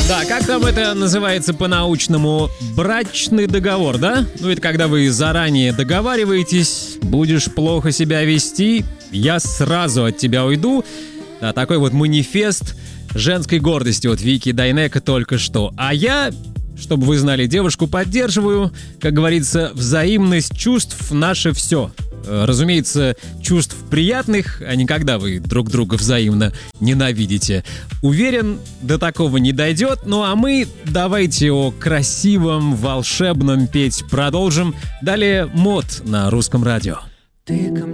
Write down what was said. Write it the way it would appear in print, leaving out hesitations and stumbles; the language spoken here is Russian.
Да, как там это называется по-научному? Брачный договор, да? Ну, это когда вы заранее договариваетесь, будешь плохо себя вести, я сразу от тебя уйду. Да, такой вот манифест женской гордости от Вики Дайнеко только что. А я, чтобы вы знали, девушку поддерживаю. Как говорится, взаимность чувств — наше все. Разумеется, чувств приятных, а не когда вы друг друга взаимно ненавидите. Уверен, до такого не дойдет. Ну а мы давайте о красивом, волшебном петь продолжим. Далее мод на Русском радио. Ты ко